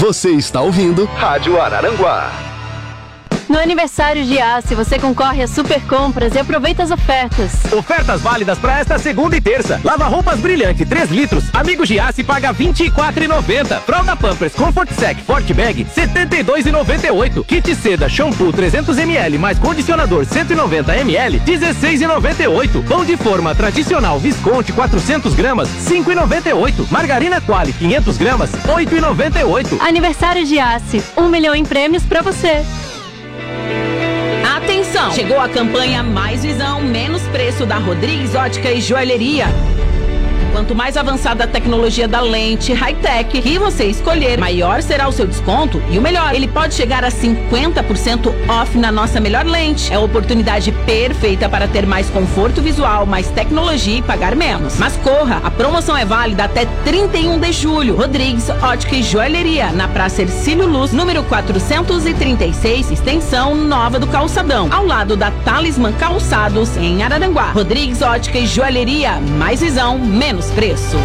Você está ouvindo Rádio Araranguá. No aniversário de Giasse, você concorre a super compras e aproveita as ofertas. Ofertas válidas para esta segunda e terça. Lava roupas brilhante 3 litros. Amigo Giasse paga R$ 24,90. Fralda Pampers Comfort Sec Forte Bag R$ 72,98. Kit seda shampoo 300ml mais condicionador 190ml R$ 16,98. Pão de forma tradicional Visconti 400 gramas R$ 5,98. Margarina Qualy 500 gramas R$ 8,98. Aniversário de Giasse, 1 milhão em prêmios para você. Atenção! Chegou a campanha Mais Visão, Menos Preço da Rodrigues Ótica e Joalheria. Quanto mais avançada a tecnologia da lente high-tech que você escolher, maior será o seu desconto. E o melhor, ele pode chegar a 50% off na nossa melhor lente. É a oportunidade perfeita para ter mais conforto visual, mais tecnologia e pagar menos. Mas corra, a promoção é válida até 31 de julho. Rodrigues Ótica e Joalheria, na Praça Hercílio Luz, número 436, extensão Nova do Calçadão, ao lado da Talismã Calçados, em Araranguá. Rodrigues Ótica e Joalheria, mais visão, menos preço.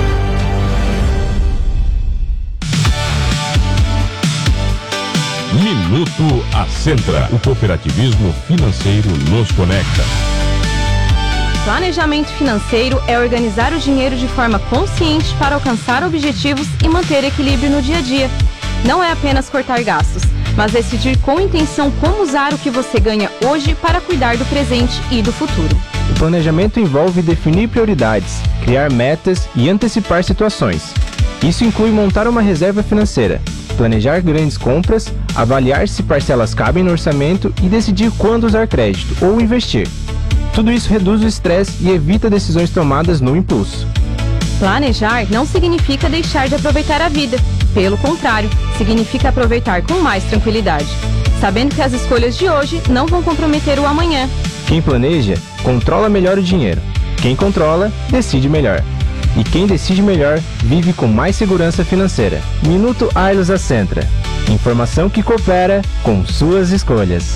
Minuto Ascentra. O cooperativismo financeiro nos conecta. Planejamento financeiro é organizar o dinheiro de forma consciente para alcançar objetivos e manter equilíbrio no dia a dia. Não é apenas cortar gastos, mas decidir com intenção como usar o que você ganha hoje para cuidar do presente e do futuro. O planejamento envolve definir prioridades, criar metas e antecipar situações. Isso inclui montar uma reserva financeira, planejar grandes compras, avaliar se parcelas cabem no orçamento e decidir quando usar crédito ou investir. Tudo isso reduz o estresse e evita decisões tomadas no impulso. Planejar não significa deixar de aproveitar a vida. Pelo contrário, significa aproveitar com mais tranquilidade, sabendo que as escolhas de hoje não vão comprometer o amanhã. Quem planeja, controla melhor o dinheiro. Quem controla, decide melhor. E quem decide melhor, vive com mais segurança financeira. Minuto Ailos Ascentra. Informação que coopera com suas escolhas.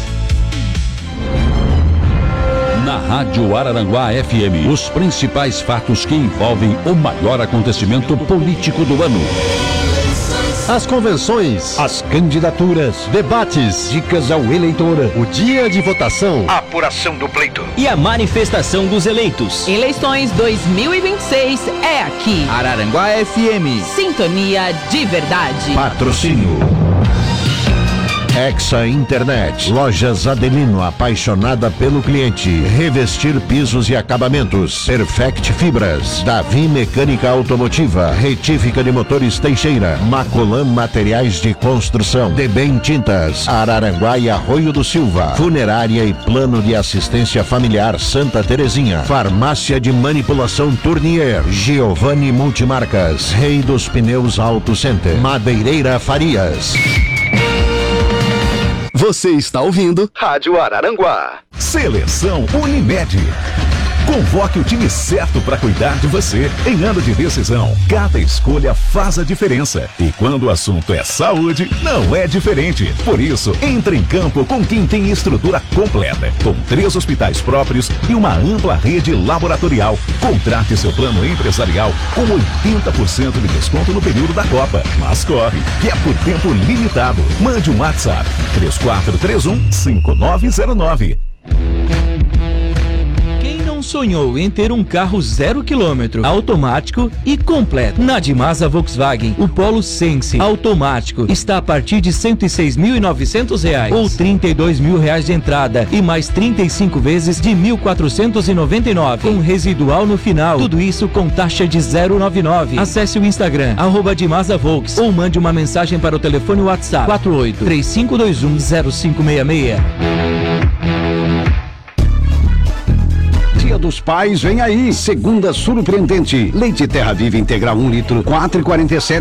Na Rádio Araranguá FM, os principais fatos que envolvem o maior acontecimento político do ano. As convenções, as candidaturas, debates, dicas ao eleitor, o dia de votação, a apuração do pleito e a manifestação dos eleitos. Eleições 2026 é aqui. Araranguá FM. Sintonia de verdade. Patrocínio Hexa Internet, Lojas Adelino, apaixonada pelo cliente. Revestir pisos e acabamentos. Perfect Fibras, Davi Mecânica Automotiva, Retífica de Motores Teixeira, Macolan Materiais de Construção, Debem Tintas, Araranguá e Arroio do Silva, Funerária e Plano de Assistência Familiar Santa Terezinha, Farmácia de Manipulação Tournier, Giovanni Multimarcas, Rei dos Pneus Auto Center, Madeireira Farias. Você está ouvindo Rádio Araranguá. Seleção Unimed. Convoque o time certo para cuidar de você em ano de decisão. Cada escolha faz a diferença. E quando o assunto é saúde, não é diferente. Por isso, entre em campo com quem tem estrutura completa, com 3 hospitais próprios e uma ampla rede laboratorial. Contrate seu plano empresarial com 80% de desconto no período da Copa. Mas corre, que é por tempo limitado. Mande um WhatsApp 3431-5909. Sonhou em ter um carro 0 km, automático e completo. Na Dimasa Volkswagen, o Polo Sense automático está a partir de R$ 106.900 ou R$ 32.000 de entrada e mais 35 vezes de R$ 1.499 com residual no final. Tudo isso com taxa de 0,99. Acesse o Instagram @Dimasa Volks ou mande uma mensagem para o telefone WhatsApp 48 3521 0566. Dia dos Pais vem aí. Segunda surpreendente. Leite Terra Viva Integral 1 litro, 4,47.